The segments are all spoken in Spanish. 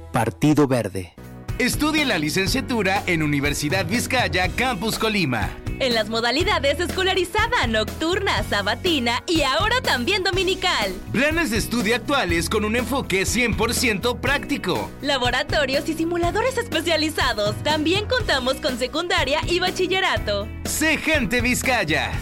Partido Verde. Estudie la licenciatura en Universidad Vizcaya, Campus Colima. En las modalidades escolarizada, nocturna, sabatina y ahora también dominical. Planes de estudio actuales con un enfoque 100% práctico. Laboratorios y simuladores especializados. También contamos con secundaria y bachillerato. Sé Gente Vizcaya.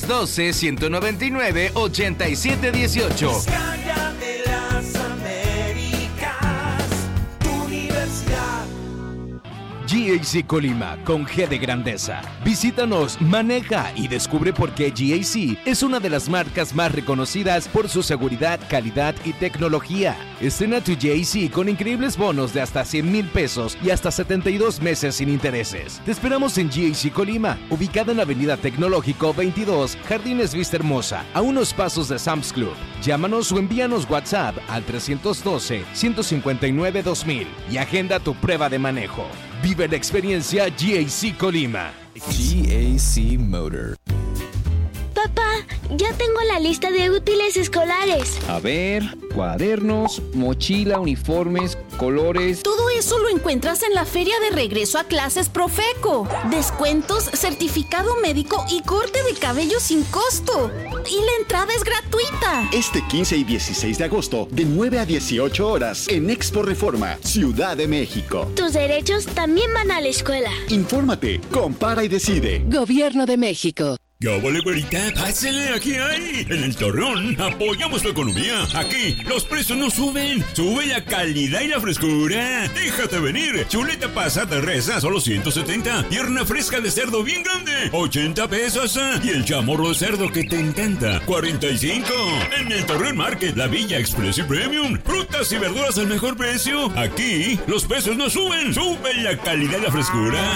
312-199-8718. Vizcaya de las Américas, tu universidad. GAC Colima, con G de grandeza. Visítanos, maneja y descubre por qué GAC es una de las marcas más reconocidas por su seguridad, calidad y tecnología. Estrena tu GAC con increíbles bonos de hasta 100,000 pesos y hasta 72 meses sin intereses. Te esperamos en GAC Colima, ubicada en la Avenida Tecnológico 22, Jardines Vista Hermosa, a unos pasos de Sam's Club. Llámanos o envíanos WhatsApp al 312-159-2000 y agenda tu prueba de manejo. Vive la experiencia GAC Colima. GAC Motor. Papá, ya tengo la lista de útiles escolares. A ver, cuadernos, mochila, uniformes, colores. Todo eso lo encuentras en la feria de regreso a clases Profeco. Descuentos, certificado médico y corte de cabello sin costo. Y la entrada es gratuita. Este 15 y 16 de agosto, de 9 a 18 horas, en Expo Reforma, Ciudad de México. Tus derechos también van a la escuela. Infórmate, compara y decide. Gobierno de México. ¿Qué vale, güerita? Pásale, aquí hay. En el Torreón apoyamos tu economía. Aquí los precios no suben. Sube la calidad y la frescura. Déjate venir. Chuleta pasada de res a solo 170. Pierna fresca de cerdo bien grande, 80 pesos. Y el chamorro de cerdo que te encanta, 45. En el Torreón Market, la Villa Express y Premium. Frutas y verduras al mejor precio. Aquí los precios no suben. Sube la calidad y la frescura.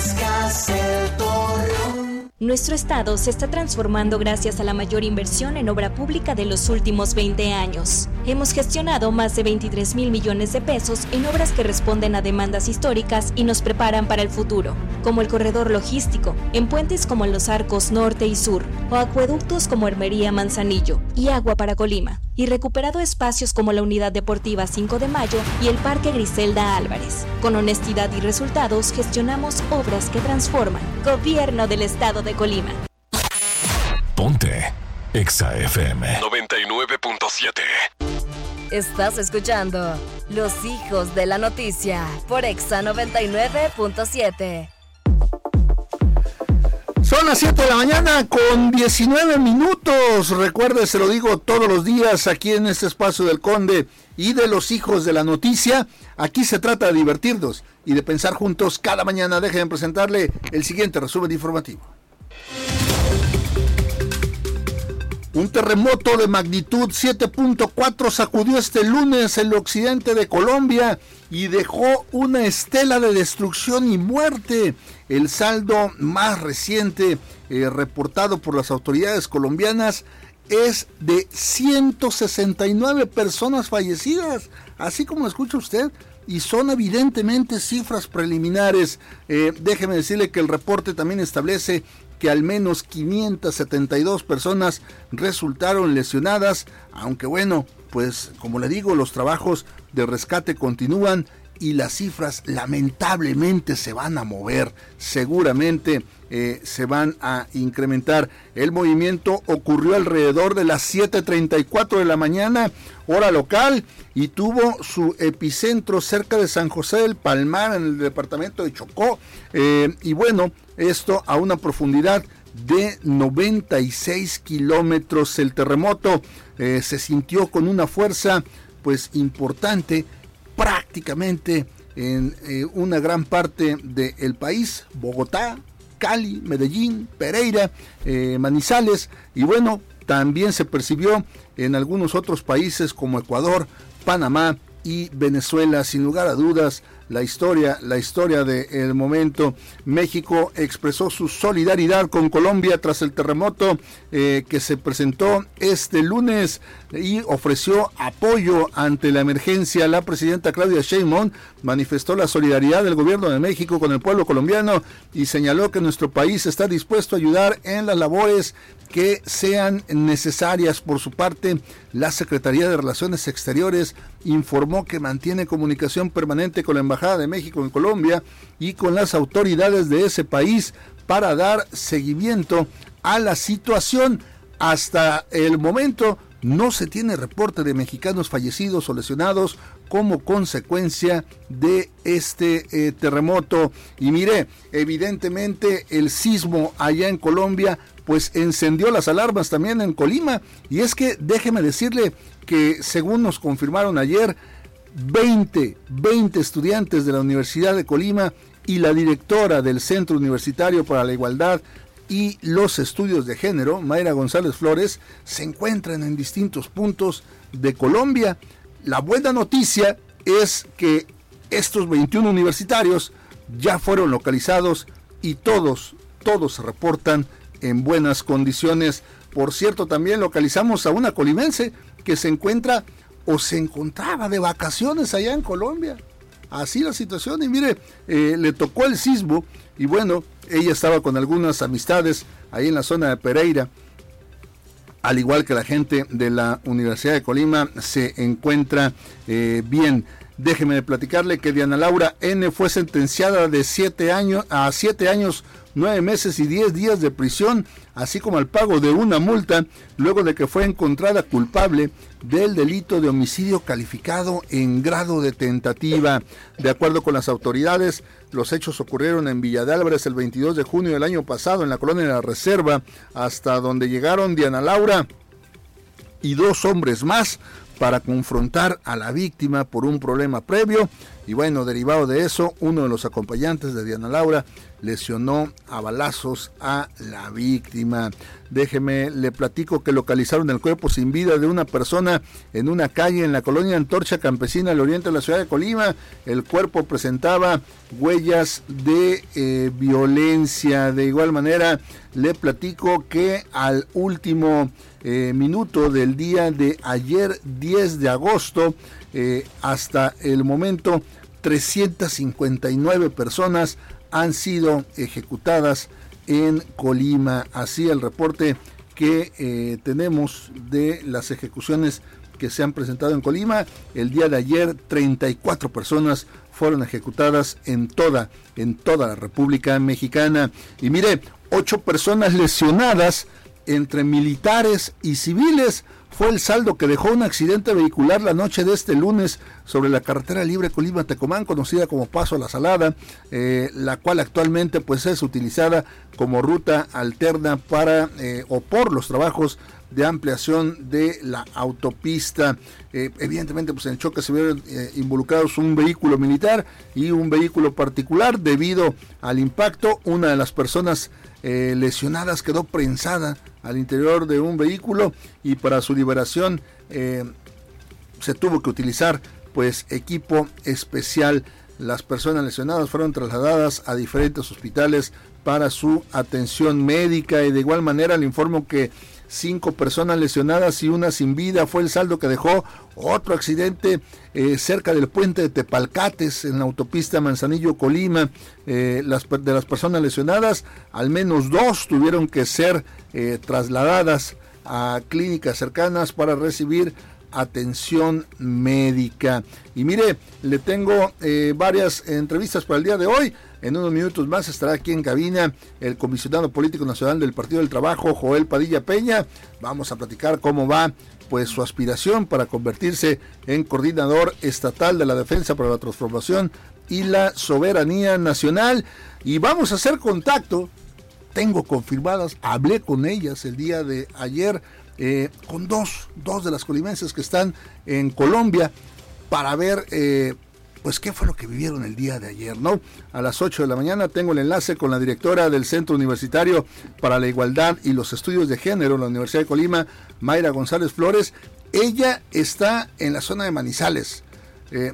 Nuestro estado se está transformando gracias a la mayor inversión en obra pública de los últimos 20 años. Hemos gestionado más de 23,000 millones de pesos en obras que responden a demandas históricas y nos preparan para el futuro, como el corredor logístico, en puentes como los arcos norte y sur, o acueductos como Hermería Manzanillo y Agua para Colima, y recuperado espacios como la Unidad Deportiva 5 de Mayo y el Parque Griselda Álvarez. Con honestidad y resultados gestionamos obras que transforman. Gobierno del Estado de Colima. Ponte Exa FM 99.7. Estás escuchando Los Hijos de la Noticia por Exa 99.7. Son las 7 de la mañana con 19 minutos. Recuerde, se lo digo todos los días aquí en este espacio del Conde y de Los Hijos de la Noticia. Aquí se trata de divertirnos y de pensar juntos cada mañana. Déjenme presentarle el siguiente resumen informativo. Un terremoto de magnitud 7.4 sacudió este lunes el occidente de Colombia y dejó una estela de destrucción y muerte. El saldo más reciente reportado por las autoridades colombianas es de 169 personas fallecidas, así como escucha usted, y son evidentemente cifras preliminares. Déjeme decirle que el reporte también establece que al menos 572 personas resultaron lesionadas, aunque bueno, pues como le digo, los trabajos de rescate continúan y las cifras lamentablemente se van a mover, seguramente se van a incrementar. El movimiento ocurrió alrededor de las 7:34 de la mañana, hora local, y tuvo su epicentro cerca de San José del Palmar, en el departamento de Chocó, y bueno, esto a una profundidad de 96 kilómetros. El terremoto se sintió con una fuerza pues importante prácticamente en una gran parte del país: Bogotá, Cali, Medellín, Pereira, Manizales, y bueno, también se percibió en algunos otros países como Ecuador, Panamá y Venezuela. Sin lugar a dudas, la historia del momento. México expresó su solidaridad con Colombia tras el terremoto que se presentó este lunes y ofreció apoyo ante la emergencia. La presidenta Claudia Sheinbaum manifestó la solidaridad del gobierno de México con el pueblo colombiano y señaló que nuestro país está dispuesto a ayudar en las labores que sean necesarias. Por su parte, la Secretaría de Relaciones Exteriores informó que mantiene comunicación permanente con la Embajada de México en Colombia y con las autoridades de ese país para dar seguimiento a la situación. Hasta el momento no se tiene reporte de mexicanos fallecidos o lesionados como consecuencia de este terremoto. Y mire, evidentemente el sismo allá en Colombia pues encendió las alarmas también en Colima. Y es que déjeme decirle que según nos confirmaron ayer, 20 estudiantes de la Universidad de Colima y la directora del Centro Universitario para la Igualdad y los Estudios de Género, Mayra González Flores, se encuentran en distintos puntos de Colombia. La buena noticia es que estos 21 universitarios ya fueron localizados y todos se reportan en buenas condiciones. Por cierto, también localizamos a una colimense que se encuentra o se encontraba de vacaciones allá en Colombia. Así la situación, y mire, le tocó el sismo y bueno, ella estaba con algunas amistades ahí en la zona de Pereira. Al igual que la gente de la Universidad de Colima se encuentra bien. Déjeme platicarle que Diana Laura N. fue sentenciada de 7 años, 9 meses y 10 días de prisión, así como al pago de una multa, luego de que fue encontrada culpable del delito de homicidio calificado en grado de tentativa. De acuerdo con las autoridades, los hechos ocurrieron en Villa de Álvarez el 22 de junio del año pasado, en la colonia de la Reserva, hasta donde llegaron Diana Laura y 2 hombres más para confrontar a la víctima por un problema previo. Y bueno, derivado de eso, uno de los acompañantes de Diana Laura lesionó a balazos a la víctima. Déjeme, le platico que localizaron el cuerpo sin vida de una persona en una calle en la colonia Antorcha Campesina, al oriente de la ciudad de Colima. El cuerpo presentaba huellas de violencia. De igual manera, le platico que al último minuto del día de ayer, 10 de agosto, hasta el momento, 359 personas han sido ejecutadas en Colima. Así el reporte que tenemos de las ejecuciones que se han presentado en Colima. El día de ayer, 34 personas fueron ejecutadas en toda la República Mexicana. Y mire, 8 personas lesionadas entre militares y civiles fue el saldo que dejó un accidente vehicular la noche de este lunes sobre la carretera libre Colima-Tecomán, conocida como Paso a la Salada, la cual actualmente pues es utilizada como ruta alterna para o por los trabajos de ampliación de la autopista. Evidentemente pues en el choque se vieron involucrados un vehículo militar y un vehículo particular. Debido al impacto, una de las personas lesionadas quedó prensada al interior de un vehículo y para su liberación se tuvo que utilizar pues equipo especial. Las personas lesionadas fueron trasladadas a diferentes hospitales para su atención médica. Y de igual manera le informo que 5 personas lesionadas y una sin vida fue el saldo que dejó otro accidente cerca del puente de Tepalcates en la autopista Manzanillo-Colima. De las personas lesionadas, al menos 2 tuvieron que ser trasladadas a clínicas cercanas para recibir atención médica. Y mire, le tengo varias entrevistas para el día de hoy. En unos minutos más estará aquí en cabina el comisionado político nacional del Partido del Trabajo, Joel Padilla Peña. Vamos a platicar cómo va pues su aspiración para convertirse en coordinador estatal de la defensa para la transformación y la soberanía nacional. Y vamos a hacer contacto, tengo confirmadas, hablé con ellas el día de ayer, con dos de las colimenses que están en Colombia para ver pues qué fue lo que vivieron el día de ayer, ¿no? A las 8 de la mañana tengo el enlace con la directora del Centro Universitario para la Igualdad y los Estudios de Género en la Universidad de Colima, Mayra González Flores. Ella está en la zona de Manizales.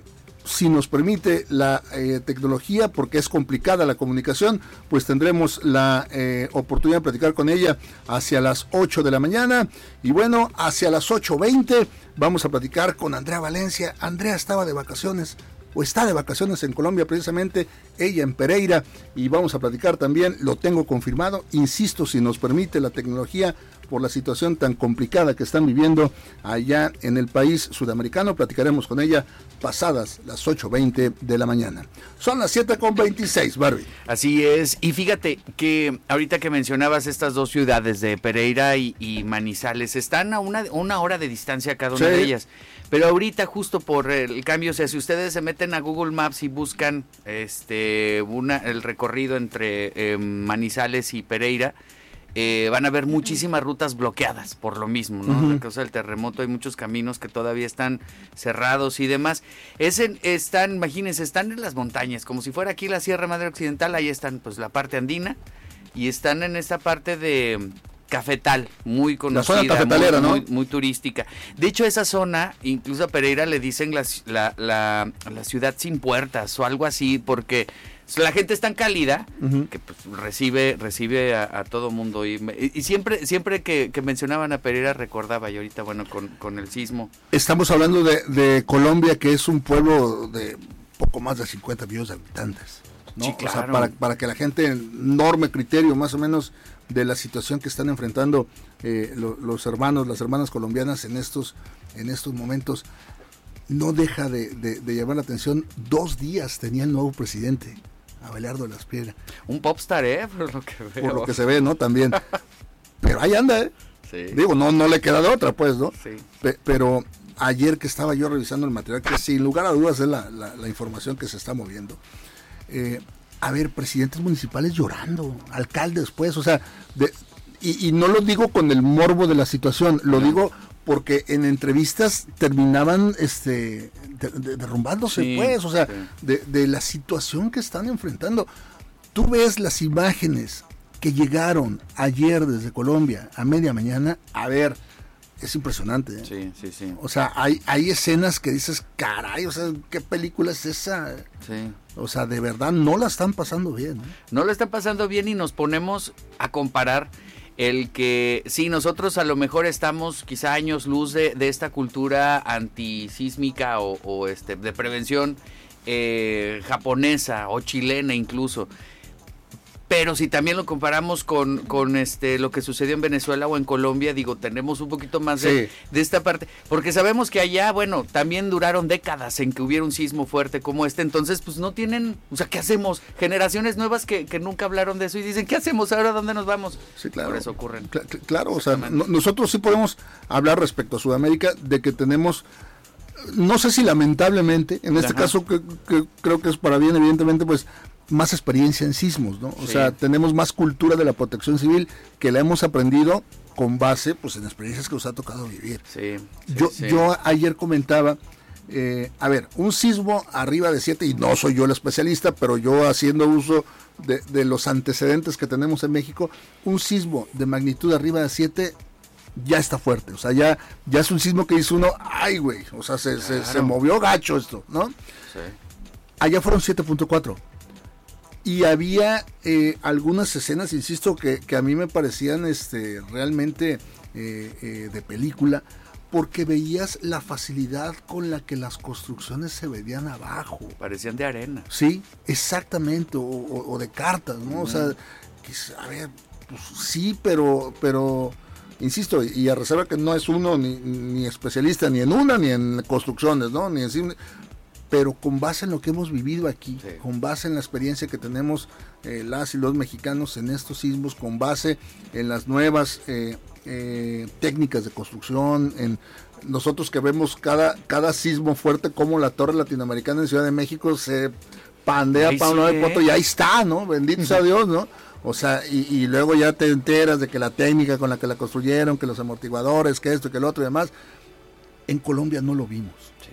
si nos permite la tecnología, porque es complicada la comunicación, pues tendremos la oportunidad de platicar con ella hacia las 8 de la mañana. Y bueno, hacia las 8:20 vamos a platicar con Andrea Valencia. Andrea estaba de vacaciones, o está de vacaciones en Colombia, precisamente ella en Pereira, y vamos a platicar también, lo tengo confirmado, insisto, si nos permite la tecnología, por la situación tan complicada que están viviendo allá en el país sudamericano. Platicaremos con ella pasadas las 8:20 de la mañana. Son las 7:26, Barbie. Así es, y fíjate que ahorita que mencionabas estas dos ciudades de Pereira y Manizales, están a una hora de distancia cada una de ellas, pero ahorita justo por el cambio, o sea, si ustedes se meten a Google Maps y buscan el recorrido entre Manizales y Pereira, van a ver muchísimas rutas bloqueadas por lo mismo, ¿no? A causa del terremoto hay muchos caminos que todavía están cerrados y demás. Imagínense, están en las montañas, como si fuera aquí la Sierra Madre Occidental, ahí están pues la parte andina, y están en esta parte de Cafetal, muy conocida, la zona cafetalera, muy, muy turística. De hecho, esa zona, incluso a Pereira le dicen la ciudad sin puertas o algo así, porque la gente es tan cálida que pues, recibe a todo mundo. Y siempre que mencionaban a Pereira recordaba, y ahorita, bueno, con el sismo. Estamos hablando de Colombia, que es un pueblo de poco más de 50 millones de habitantes, ¿no? Sí, claro. O sea, para que la gente, enorme criterio más o menos de la situación que están enfrentando las hermanas colombianas en estos momentos, no deja de llamar la atención. 2 días tenía el nuevo presidente, Abelardo de las Piedras. Un popstar, por lo que veo. Por lo que se ve, ¿no? También. Pero ahí anda, Sí. Digo, no le queda de otra, pues, ¿no? Sí. Pero ayer que estaba yo revisando el material, que sin lugar a dudas es la información que se está moviendo, a ver, presidentes municipales llorando, alcaldes, pues, o sea, y no lo digo con el morbo de la situación, lo digo porque en entrevistas terminaban derrumbándose, pues, o sea, de la situación que están enfrentando. Tú ves las imágenes que llegaron ayer desde Colombia a media mañana, a ver, es impresionante, ¿eh? Sí. O sea, hay escenas que dices, caray, o sea, ¿qué película es esa? Sí. O sea, de verdad no la están pasando bien, ¿eh? No la están pasando bien, y nos ponemos a comparar el que, sí, nosotros a lo mejor estamos quizá años luz de esta cultura antisísmica o de prevención japonesa o chilena incluso. Pero si también lo comparamos con lo que sucedió en Venezuela o en Colombia, digo, tenemos un poquito más de esta parte, porque sabemos que allá, bueno, también duraron décadas en que hubiera un sismo fuerte como entonces pues no tienen, o sea, ¿qué hacemos? Generaciones nuevas que nunca hablaron de eso y dicen, ¿qué hacemos ahora? ¿Dónde nos vamos? Sí, claro. Por eso ocurren. Claro, o sea, nosotros sí podemos hablar respecto a Sudamérica de que tenemos, no sé si lamentablemente, en este caso que creo que es para bien, evidentemente, pues más experiencia en sismos, ¿no? O sea, tenemos más cultura de la protección civil que la hemos aprendido con base, pues, en experiencias que nos ha tocado vivir. Yo ayer comentaba, a ver, un sismo arriba de 7, y no soy yo el especialista, pero yo haciendo uso de los antecedentes que tenemos en México, un sismo de magnitud arriba de 7 ya está fuerte, o sea, ya es un sismo que dice uno, ay, güey, o sea, se movió gacho esto, ¿no? Sí. Allá fueron 7.4. Y había algunas escenas, insisto, que a mí me parecían realmente de película, porque veías la facilidad con la que las construcciones se veían abajo. Parecían de arena. Sí, exactamente, o de cartas, ¿no? O sea, a ver, pues sí, pero insisto, y a reserva que no es uno ni especialista ni en una ni en construcciones, ¿no? Ni en pero con base en lo que hemos vivido aquí, con base en la experiencia que tenemos las y los mexicanos en estos sismos, con base en las nuevas técnicas de construcción, en nosotros que vemos cada sismo fuerte, como la Torre Latinoamericana en Ciudad de México se pandea para un lado de otro, y ahí está, ¿no? Bendito sea Dios, ¿no? O sea, y luego ya te enteras de que la técnica con la que la construyeron, que los amortiguadores, que esto, que el otro y demás. En Colombia no lo vimos.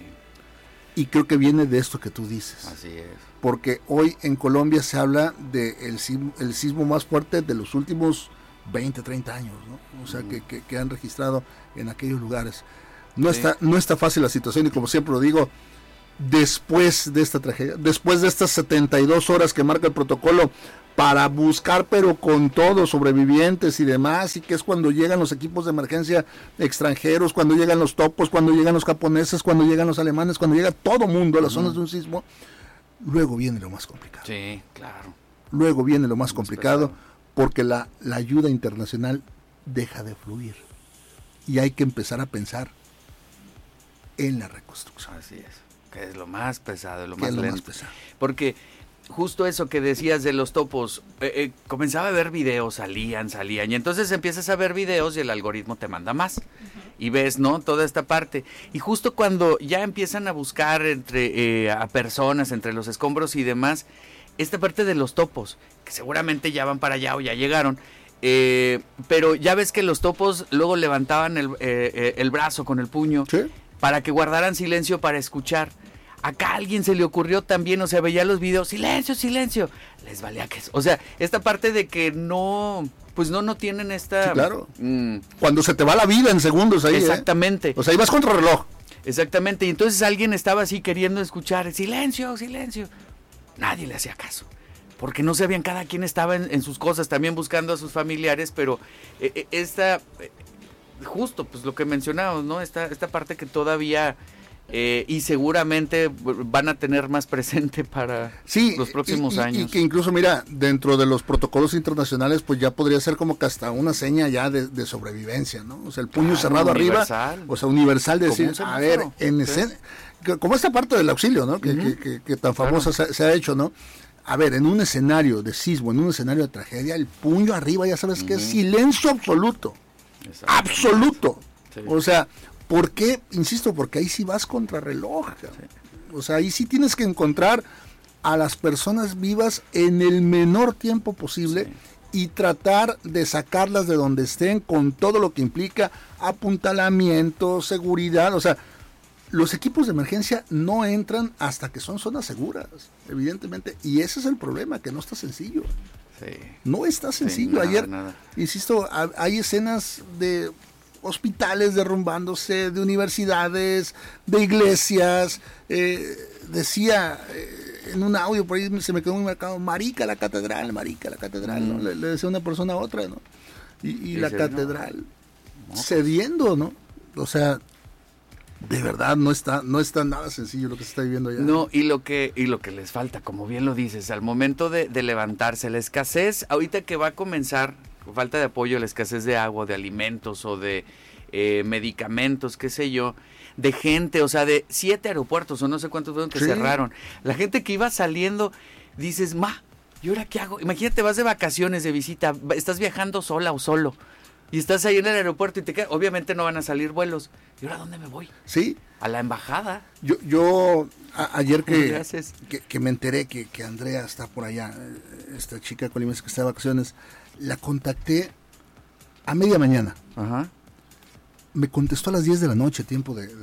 Y creo que viene de esto que tú dices. Así es. Porque hoy en Colombia se habla de el sismo más fuerte de los últimos 20, 30 años, ¿no? O sea, que han registrado en aquellos lugares. No está fácil la situación, y como siempre lo digo, después de esta tragedia, después de estas 72 horas que marca el protocolo para buscar, pero con todo, sobrevivientes y demás, y que es cuando llegan los equipos de emergencia extranjeros, cuando llegan los topos, cuando llegan los japoneses, cuando llegan los alemanes, cuando llega todo mundo a las zonas de un sismo, luego viene lo más complicado. Sí, claro. Luego viene lo más complicado, porque la ayuda internacional deja de fluir, y hay que empezar a pensar en la reconstrucción. Así es, que es lo más pesado, lo más lento. Porque justo eso que decías de los topos, comenzaba a ver videos, salían, y entonces empiezas a ver videos y el algoritmo te manda más. Y ves, ¿no? Toda esta parte. Y justo cuando ya empiezan a buscar a personas, entre los escombros y demás, esta parte de los topos, que seguramente ya van para allá o ya llegaron, pero ya ves que los topos luego levantaban el brazo con el puño, ¿sí?, para que guardaran silencio para escuchar. Acá a alguien se le ocurrió también, o sea, veía los videos, silencio, les valía que... O sea, esta parte de que no tienen esta... Sí, claro. Cuando se te va la vida en segundos ahí. Exactamente. O sea, ibas contra reloj. Exactamente, y entonces alguien estaba así queriendo escuchar, silencio. Nadie le hacía caso, porque no sabían, cada quien estaba en sus cosas, también buscando a sus familiares, pero justo, pues lo que mencionábamos, ¿no? Esta parte que todavía... y seguramente van a tener más presente para los próximos años. Y que incluso, mira, dentro de los protocolos internacionales, pues ya podría ser como que hasta una seña ya de sobrevivencia, ¿no? O sea, el puño cerrado universal arriba, o sea, universal de decir, a ver, en escena, como esta parte del auxilio, ¿no? Que tan famosa se ha hecho, ¿no? A ver, en un escenario de sismo, en un escenario de tragedia, el puño arriba, ya sabes que es silencio absoluto. Absoluto. Sí. O sea, ¿por qué? Insisto, porque ahí sí vas contra reloj. Sí. O sea, ahí sí tienes que encontrar a las personas vivas en el menor tiempo posible, sí, y tratar de sacarlas de donde estén con todo lo que implica apuntalamiento, seguridad. O sea, los equipos de emergencia no entran hasta que son zonas seguras, evidentemente. Y ese es el problema, que no está sencillo. Sí. No está sencillo. Sí, Ayer, insisto, hay escenas de hospitales derrumbándose, de universidades, de iglesias. Decía en un audio, por ahí se me quedó muy marcado, marica la catedral, ¿no? Le decía una persona a otra, ¿no? Y la catedral cediendo, ¿no? O sea, de verdad no está nada sencillo lo que se está viviendo allá. No, y lo que les falta, como bien lo dices, al momento de levantarse, la escasez, ahorita que va a comenzar, falta de apoyo, la escasez de agua, de alimentos o de medicamentos, qué sé yo, de gente, o sea, de 7 aeropuertos o no sé cuántos fueron que cerraron. La gente que iba saliendo, dices, ¿y ahora qué hago? Imagínate, vas de vacaciones, de visita, estás viajando sola o solo, y estás ahí en el aeropuerto y te quedas, obviamente no van a salir vuelos. ¿Y ahora dónde me voy? Sí. A la embajada. Yo ayer que me enteré que Andrea está por allá, esta chica colimense que está de vacaciones, la contacté a media mañana. Ajá. Me contestó a las 10 de la noche, tiempo de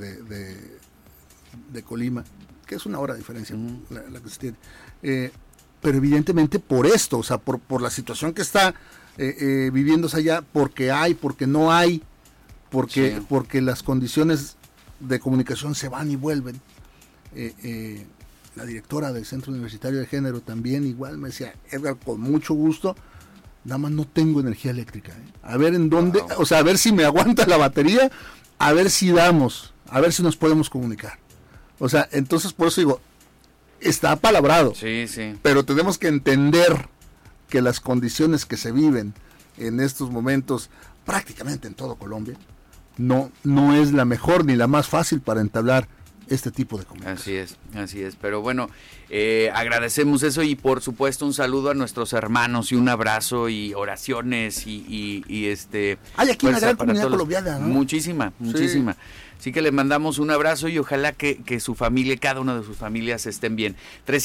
Colima, que es una hora de diferencia la que se tiene. Pero evidentemente por esto, o sea, por la situación que está viviéndose allá, porque no hay, porque las condiciones de comunicación se van y vuelven. La directora del Centro Universitario de Género también igual me decía, Edgar, con mucho gusto, nada más no tengo energía eléctrica. A ver en dónde, o sea, a ver si me aguanta la batería, a ver si nos podemos comunicar. O sea, entonces por eso digo, está apalabrado. Sí. Pero tenemos que entender que las condiciones que se viven en estos momentos, prácticamente en todo Colombia, no es la mejor ni la más fácil para entablar este tipo de comunicación. Así es, pero bueno, agradecemos eso y por supuesto un saludo a nuestros hermanos y un abrazo y oraciones y hay aquí una gran comunidad colombiana, ¿no? Muchísima. Así que le mandamos un abrazo y ojalá que su familia, cada una de sus familias estén bien.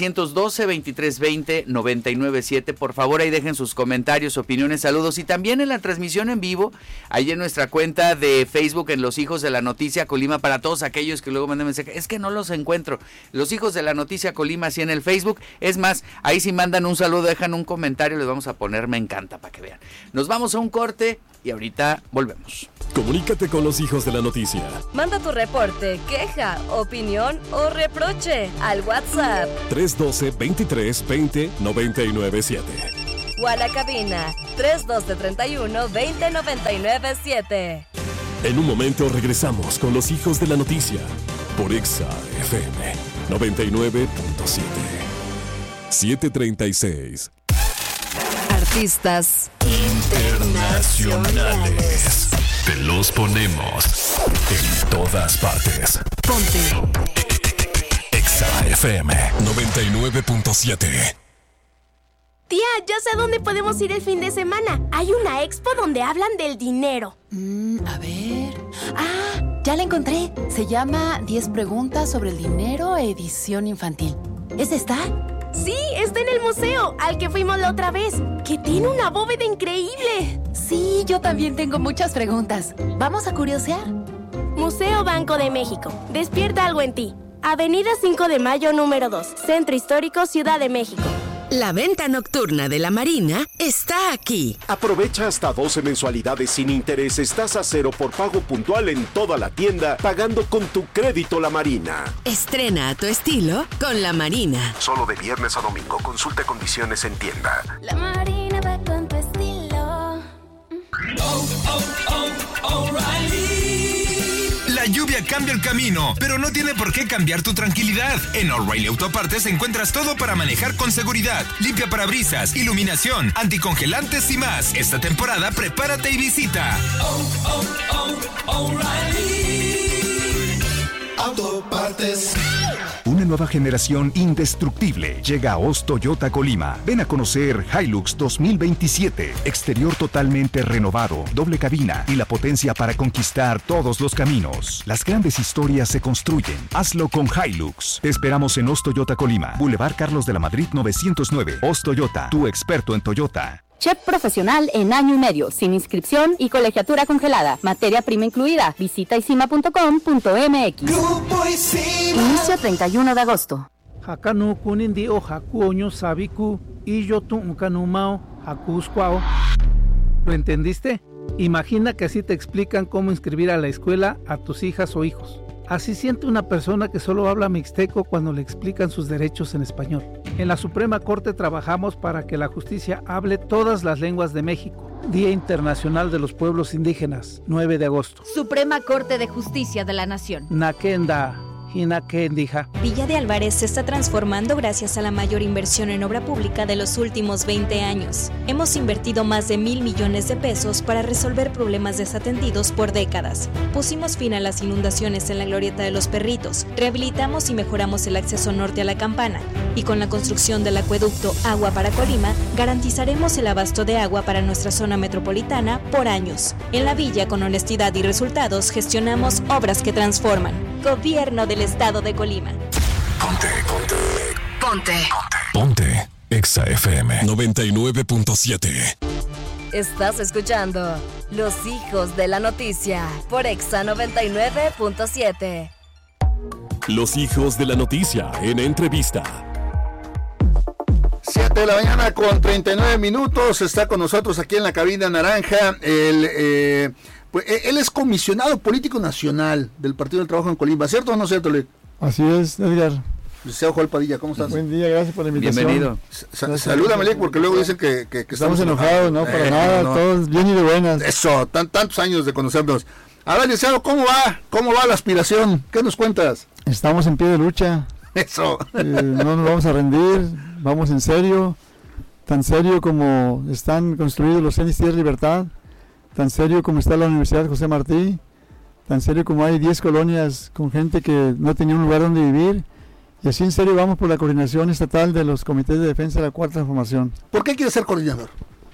312-2320-997, por favor ahí dejen sus comentarios, opiniones, saludos y también en la transmisión en vivo, ahí en nuestra cuenta de Facebook en Los Hijos de la Noticia Colima, para todos aquellos que luego mandan mensaje, es que no los encuentro, Los Hijos de la Noticia Colima, así en el Facebook, es más, ahí si mandan un saludo, dejan un comentario, les vamos a poner me encanta para que vean. Nos vamos a un corte y ahorita volvemos. Comunícate con Los Hijos de la Noticia. Manda tu reporte, queja, opinión o reproche al WhatsApp 312-23-20-997. o a la cabina 312-31-20-997. En un momento regresamos con los hijos de la noticia por Exa FM 99.7. 736. Artistas internacionales. Te los ponemos en todas partes. Ponte Exa FM 99.7. Tía, ya sé a dónde podemos ir el fin de semana. Hay una expo donde hablan del dinero. A ver... ¡Ah! Ya la encontré. Se llama 10 preguntas sobre el dinero, edición infantil. ¿Es esta? Sí, está en el museo, al que fuimos la otra vez, que tiene una bóveda increíble. Sí, yo también tengo muchas preguntas. ¿Vamos a curiosear? Museo Banco de México. Despierta algo en ti. Avenida 5 de Mayo, número 2. Centro Histórico, Ciudad de México. La venta nocturna de la Marina está aquí. Aprovecha hasta 12 mensualidades sin intereses, tasa cero por pago puntual en toda la tienda, pagando con tu crédito La Marina. Estrena a tu estilo con La Marina. Solo de viernes a domingo. Consulta condiciones en tienda. La Marina va con tu estilo. La lluvia cambia el camino, pero no tiene por qué cambiar tu tranquilidad. En O'Reilly Autopartes encuentras todo para manejar con seguridad. Limpia parabrisas, iluminación, anticongelantes y más. Esta temporada prepárate y visita O'Reilly Autopartes. Una nueva generación indestructible llega a Oz Toyota Colima. Ven a conocer Hilux 2027. Exterior totalmente renovado, doble cabina y la potencia para conquistar todos los caminos. Las grandes historias se construyen. Hazlo con Hilux. Te esperamos en Oz Toyota Colima. Boulevard Carlos de la Madrid 909. Oz Toyota, tu experto en Toyota. Chef profesional en año y medio, sin inscripción y colegiatura congelada. Materia prima incluida. Visita isima.com.mx. Inicio 31 de agosto. Hakanu kunindi o hakuoño sabiku y yo tu unkanumao hakuskwao. ¿Lo entendiste? Imagina que así te explican cómo inscribir a la escuela a tus hijas o hijos. Así siente una persona que solo habla mixteco cuando le explican sus derechos en español. En la Suprema Corte trabajamos para que la justicia hable todas las lenguas de México. Día Internacional de los Pueblos Indígenas, 9 de agosto. Suprema Corte de Justicia de la Nación. Nakenda. Villa de Álvarez se está transformando gracias a la mayor inversión en obra pública de los últimos 20 años. Hemos invertido más de 1,000 millones de pesos para resolver problemas desatendidos por décadas. Pusimos fin a las inundaciones en la Glorieta de los Perritos, rehabilitamos y mejoramos el acceso norte a la Campana, y con la construcción del acueducto Agua para Colima, garantizaremos el abasto de agua para nuestra zona metropolitana por años. En la villa, con honestidad y resultados, gestionamos obras que transforman. Gobierno del Estado de Colima. Ponte Exa FM 99.7. Estás escuchando Los Hijos de la Noticia por Exa 99.7. Los hijos de la noticia en entrevista. 7 de la mañana con 39 minutos. Está con nosotros aquí en la cabina naranja él es comisionado político nacional del Partido del Trabajo en Colima, ¿cierto o no cierto, Luis? Así es, Edgar. Licenciado Joel Padilla, ¿cómo estás? Buen día, gracias por la invitación. Bienvenido. Salúdame, Luis, porque luego dicen que estamos enojados, no, para nada, no. Todos bien y de buenas. Eso, tantos años de conocernos. A ver, licenciado, ¿cómo va la aspiración? ¿Qué nos cuentas? Estamos en pie de lucha. Eso. No nos vamos a rendir, vamos en serio, tan serio como están construidos los CENIS Tierra Libertad, tan serio como está la Universidad José Martí, tan serio como hay 10 colonias con gente que no tenía un lugar donde vivir, y así en serio vamos por la coordinación estatal de los comités de defensa de la Cuarta Transformación. ¿Por qué quiere ser coordinador?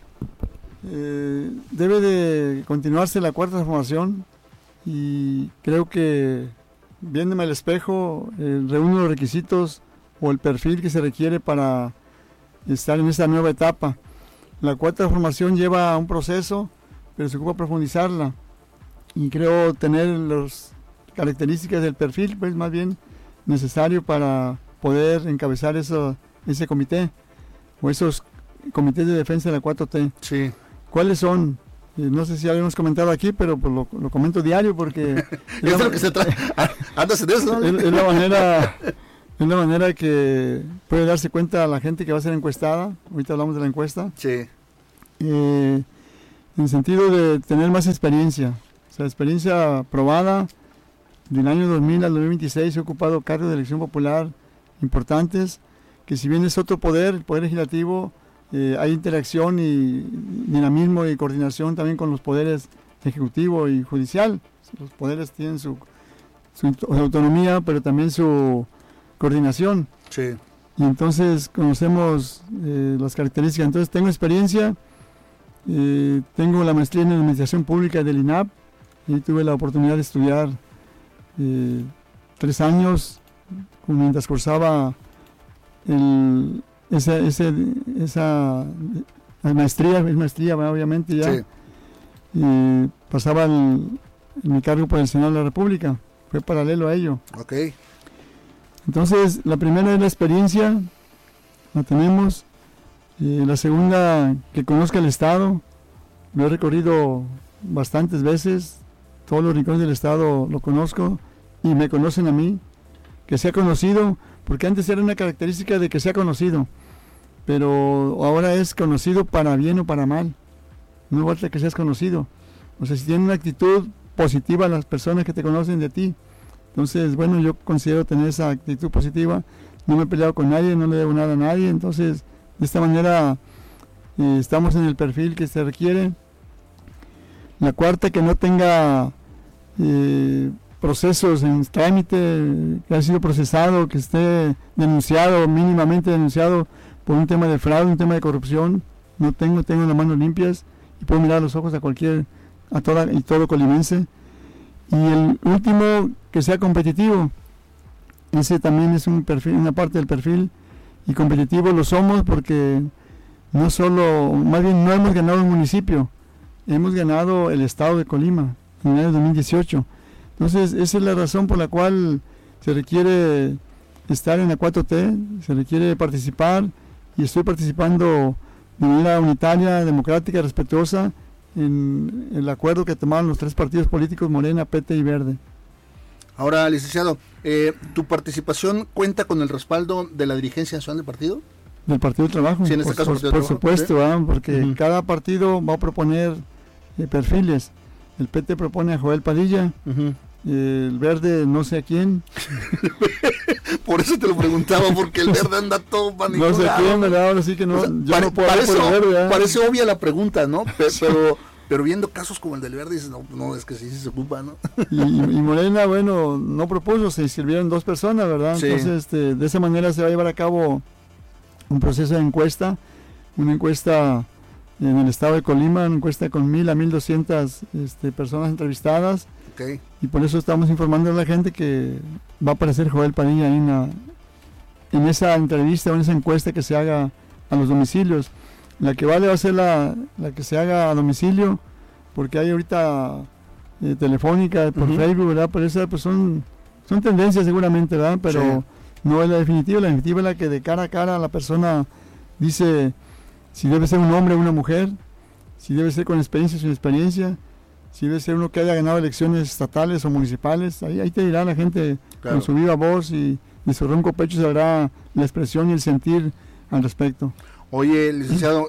Debe de continuarse la Cuarta Transformación y creo que viéndome al espejo reúne los requisitos o el perfil que se requiere para estar en esta nueva etapa. La Cuarta Transformación lleva un proceso, pero se ocupa profundizarla y creo tener las características del perfil pues más bien necesario para poder encabezar ese comité o esos comités de defensa de la 4T. Sí. ¿Cuáles son? No sé si ya lo hemos comentado aquí, pero pues lo comento diario porque... es lo que se trae. Andas en eso, ¿no? Es la manera que puede darse cuenta la gente que va a ser encuestada. Ahorita hablamos de la encuesta. Sí. En el sentido de tener más experiencia. O sea, experiencia probada. Del año 2000 al 2026 he ocupado cargos de elección popular importantes, que si bien es otro poder, el poder legislativo, hay interacción y dinamismo y coordinación también con los poderes ejecutivo y judicial. Los poderes tienen su autonomía, pero también su coordinación. Sí. Y entonces conocemos las características. Entonces tengo experiencia, tengo la maestría en administración pública del INAP, y tuve la oportunidad de estudiar 3 años mientras cursaba esa maestría obviamente ya. Sí. Y pasaba mi cargo por el Senado de la República, fue paralelo a ello. Okay. Entonces, la primera es la experiencia, la tenemos. La segunda, que conozca el Estado. Lo he recorrido bastantes veces, todos los rincones del Estado lo conozco y me conocen a mí. Que sea conocido, porque antes era una característica de que sea conocido, pero ahora es conocido para bien o para mal. No falta que seas conocido. O sea, si tienen una actitud positiva las personas que te conocen de ti. Entonces, bueno, yo considero tener esa actitud positiva. No me he peleado con nadie, no le debo nada a nadie. Entonces, de esta manera estamos en el perfil que se requiere. La cuarta, que no tenga procesos en trámite, que haya sido procesado, que esté denunciado, mínimamente denunciado por un tema de fraude, un tema de corrupción. No tengo las manos limpias y puedo mirar a los ojos a todo colimense. Y el último, que sea competitivo. Ese también es un perfil, una parte del perfil, y competitivo lo somos porque no hemos ganado el municipio, hemos ganado el estado de Colima en el año 2018. Entonces, esa es la razón por la cual se requiere estar en la 4T, se requiere participar, y estoy participando de manera unitaria, democrática, respetuosa, en el acuerdo que tomaron los 3 partidos políticos, Morena, PT y Verde. Ahora, licenciado, ¿tu participación cuenta con el respaldo de la dirigencia nacional del partido? Del Partido del Trabajo, sí, en este caso, por supuesto, ¿sí? Porque cada partido va a proponer perfiles. El PT propone a Joel Padilla, el Verde no sé a quién. Por eso te lo preguntaba, porque el Verde anda todo manipulado. No sé a quién, ¿verdad? Ahora sí que no, o sea, yo no puedo hablar por el Verde, ¿verdad? Parece obvia la pregunta, ¿no? Pero viendo casos como el del Verde, dices, no, es que sí se ocupa, ¿no? Y Morena, bueno, no propuso, se inscribieron 2 personas, ¿verdad? Sí. Entonces, de esa manera se va a llevar a cabo un proceso de encuesta, una encuesta en el estado de Colima, una encuesta con 1,000 a 1,200 personas entrevistadas. Okay. Y por eso estamos informando a la gente que va a aparecer Joel Padilla ahí en esa entrevista o en esa encuesta que se haga a los domicilios. La que vale va a ser la que se haga a domicilio, porque hay ahorita telefónica, por Facebook, ¿verdad? Pero esas pues son tendencias seguramente, ¿verdad? Pero sí, no es la definitiva es la que de cara a cara la persona dice si debe ser un hombre o una mujer, si debe ser con experiencia o sin experiencia, si debe ser uno que haya ganado elecciones estatales o municipales. Ahí te dirá la gente, claro, con su viva voz y su ronco pecho sabrá la expresión y el sentir al respecto. Oye, licenciado,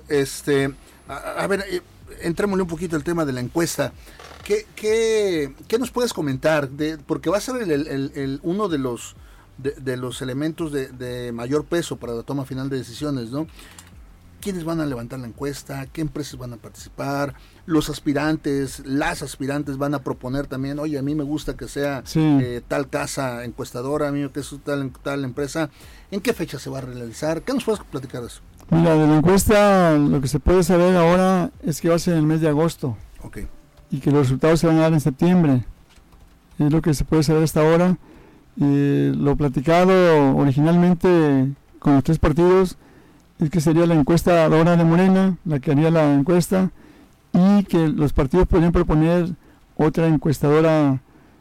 a ver, entrémosle un poquito el tema de la encuesta. ¿Qué nos puedes comentar? Porque va a ser uno de los elementos de mayor peso para la toma final de decisiones, ¿no? ¿Quiénes van a levantar la encuesta? ¿Qué empresas van a participar? Los aspirantes, las aspirantes van a proponer también, oye, a mí me gusta que sea tal casa encuestadora, a mí que es tal empresa. ¿En qué fecha se va a realizar? ¿Qué nos puedes platicar de eso? Mira, de la encuesta lo que se puede saber ahora es que va a ser en el mes de agosto. Okay. Y que los resultados se van a dar en septiembre. Es lo que se puede saber hasta ahora. Lo platicado originalmente con los 3 partidos es que sería la encuestadora de Morena la que haría la encuesta, y que los partidos podrían proponer otra encuestadora,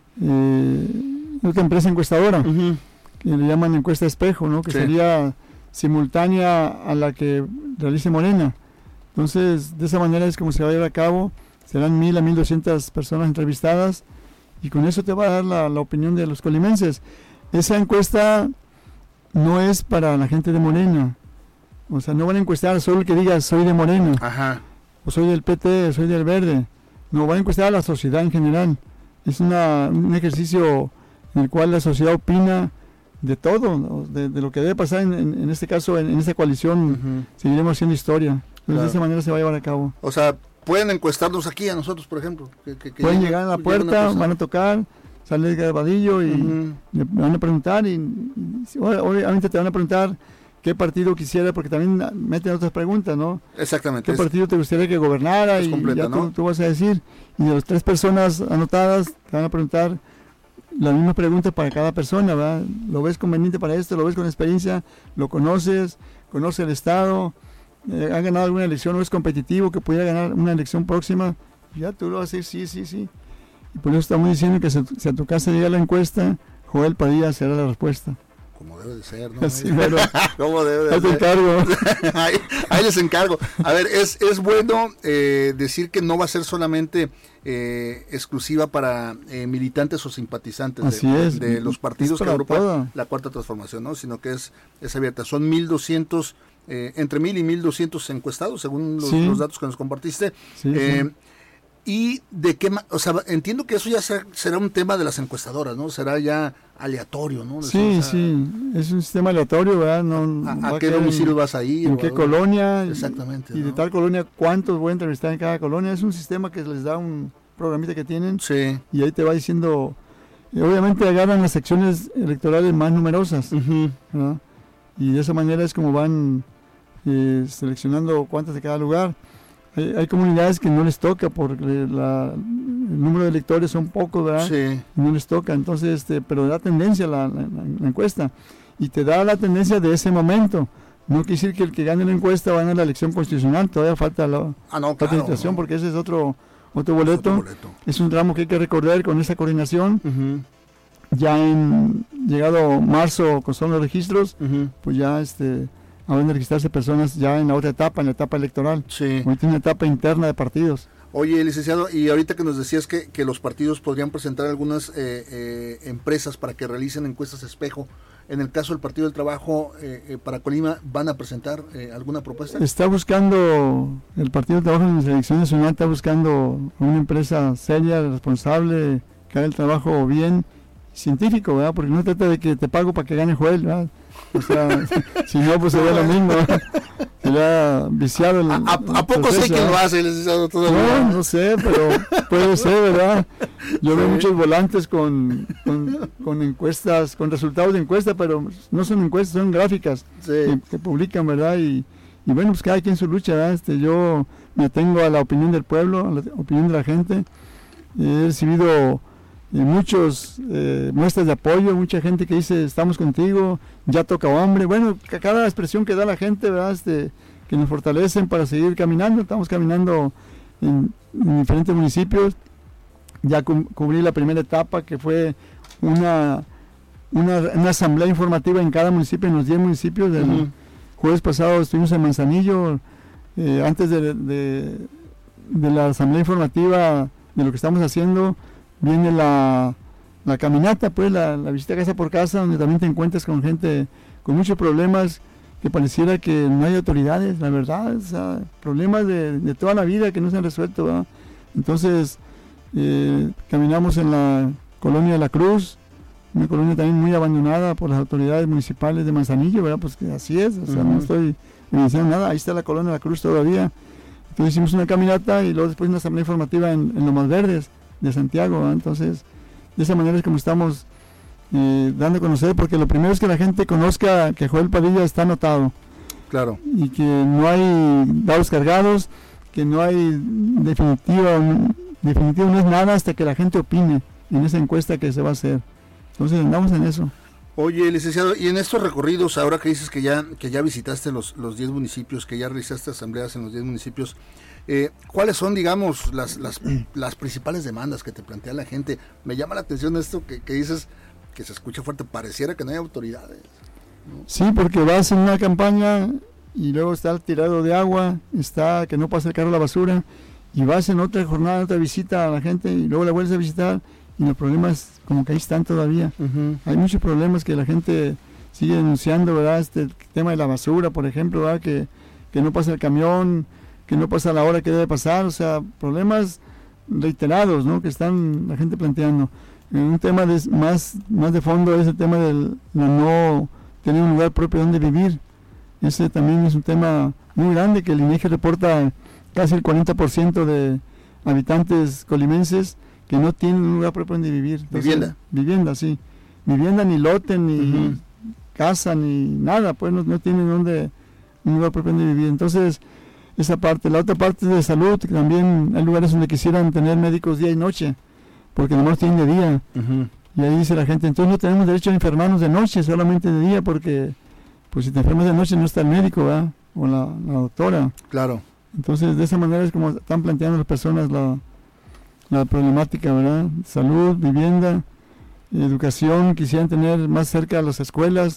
otra empresa encuestadora, que le llaman encuesta espejo, ¿no? Que sería simultánea a la que realice Morena. Entonces, de esa manera es como se va a llevar a cabo. serán 1,000 a 1,200 personas entrevistadas, y con eso te va a dar la opinión de los colimenses. Esa encuesta no es para la gente de Morena, o sea, no van a encuestar solo el que diga soy de Morena, o soy del PT, soy del Verde. No, van a encuestar a la sociedad en general. Es un ejercicio en el cual la sociedad opina de todo, de lo que debe pasar en este caso, en esta coalición. Seguiremos haciendo historia. Entonces, de esa manera se va a llevar a cabo. O sea, pueden encuestarnos aquí a nosotros, por ejemplo. Pueden llegar a la puerta, van a tocar, sale el grabadillo y le van a preguntar, y obviamente te van a preguntar qué partido quisiera, porque también meten otras preguntas, ¿no? Exactamente. ¿Qué partido te gustaría que gobernara? Y completa, ya ¿no? tú vas a decir. Y de las 3 personas anotadas, te van a preguntar las mismas preguntas para cada persona, ¿verdad? ¿Lo ves conveniente para esto? ¿Lo ves con experiencia? ¿Lo conoces? ¿Conoce el Estado? ¿Ha ganado alguna elección? ¿O es competitivo que pudiera ganar una elección próxima? Ya tú lo vas a decir, sí. Y por eso estamos diciendo que si a tu casa llega la encuesta, Joel Padilla será la respuesta. Como debe de ser, ¿no? Sí, bueno, ¿cómo debe de ser? Te encargo. ahí les encargo. A ver, es bueno decir que no va a ser solamente exclusiva para militantes o simpatizantes de los partidos que agrupan la Cuarta Transformación, ¿no? Sino que es abierta. Son 1,200, entre 1,000 y 1,200 encuestados, según los datos que nos compartiste. Y de qué, o sea, entiendo que eso ya será un tema de las encuestadoras, ¿no? Será ya aleatorio, ¿no? Sí, es un sistema aleatorio, ¿verdad? ¿A qué domicilio vas a ir? ¿En qué colonia? Exactamente. Y de tal colonia, ¿cuántos voy a entrevistar en cada colonia? Es un sistema que les da un programita que tienen. Sí. Y ahí te va diciendo, y obviamente agarran las secciones electorales más numerosas, ¿verdad? Y de esa manera es como van seleccionando cuántas de cada lugar. Hay comunidades que no les toca porque el número de electores son pocos, ¿verdad? Sí. No les toca, entonces, pero da tendencia la encuesta, y te da la tendencia de ese momento. No quiere decir que el que gane la encuesta va a ganar la elección constitucional, todavía falta la administración, porque ese es otro boleto. Es un tramo que hay que recorrer con esa coordinación. Ya llegado marzo, con solo los registros, pues ya van a registrarse personas ya en la otra etapa, en la etapa electoral. Sí. Ahorita una etapa interna de partidos. Oye, licenciado, y ahorita que nos decías que los partidos podrían presentar algunas empresas para que realicen encuestas espejo, en el caso del Partido del Trabajo para Colima, ¿van a presentar alguna propuesta? Está buscando, el Partido del Trabajo en la Selección Nacional está buscando una empresa seria, responsable, que haga el trabajo bien, científico, ¿verdad? Porque no trata de que te pago para que gane Joel, ¿verdad? O sea, si no, pues sería lo mismo. Sería viciado. ¿A poco sé que lo hace, licenciado? No sé, pero puede ser, ¿verdad? Yo veo muchos volantes con encuestas, con resultados de encuesta, pero no son encuestas, son gráficas que publican, ¿verdad? Y bueno, pues cada quien su lucha, ¿verdad? Yo me atengo a la opinión del pueblo, a la opinión de la gente. He recibido muchos muestras de apoyo, mucha gente que dice estamos contigo, ya toca hombre. Bueno, cada expresión que da la gente, ¿verdad? Que nos fortalecen para seguir caminando. Estamos caminando en diferentes municipios. Ya cubrí la primera etapa, que fue una asamblea informativa en cada municipio, en los 10 municipios. Del jueves pasado estuvimos en Manzanillo, antes de la asamblea informativa de lo que estamos haciendo. Viene la caminata, pues la visita casa por casa, donde también te encuentras con gente con muchos problemas, que pareciera que no hay autoridades, la verdad, o sea, problemas de toda la vida que no se han resuelto, ¿verdad? Entonces, caminamos en la colonia de la Cruz, una colonia también muy abandonada por las autoridades municipales de Manzanillo, ¿verdad? Pues que así es, o sea, no estoy diciendo nada, ahí está la colonia de la Cruz todavía. Entonces hicimos una caminata y luego después una asamblea informativa en Lomas Verdes de Santiago, ¿verdad? Entonces, de esa manera es como estamos dando a conocer, porque lo primero es que la gente conozca que Joel Padilla está anotado. Claro. Y que no hay dados cargados, que no hay definitivo no es nada hasta que la gente opine en esa encuesta que se va a hacer. Entonces andamos en eso. Oye, licenciado, y en estos recorridos, ahora que dices que ya visitaste los 10 municipios, que ya realizaste asambleas en los 10 municipios, ¿cuáles son, digamos, las principales demandas que te plantea la gente? Me llama la atención esto que dices, que se escucha fuerte, pareciera que no hay autoridades, ¿no? Sí, porque vas en una campaña y luego está el tirado de agua, está que no pasa el carro a la basura, y vas en otra jornada, otra visita a la gente y luego la vuelves a visitar y los problemas como que ahí están todavía. Hay muchos problemas que la gente sigue denunciando, ¿verdad? Este tema de la basura, por ejemplo, ¿verdad? Que no pasa el camión, que no pasa la hora que debe pasar, o sea, problemas reiterados, ¿no? Que están la gente planteando. Un tema más de fondo es el tema del no tener un lugar propio donde vivir. Ese también es un tema muy grande que el INEGI reporta casi el 40% de habitantes colimenses que no tienen un lugar propio donde vivir. Entonces, vivienda, sí. Vivienda, ni lote, ni casa, ni nada, pues no tienen un lugar propio donde vivir. Entonces, esa parte. La otra parte de salud, que también hay lugares donde quisieran tener médicos día y noche, porque nomás tienen de día. Y ahí dice la gente, entonces no tenemos derecho a enfermarnos de noche, solamente de día, porque pues si te enfermas de noche no está el médico, ¿verdad? O la doctora. Claro. Entonces, de esa manera es como están planteando las personas la problemática, ¿verdad? Salud, vivienda, educación, quisieran tener más cerca a las escuelas,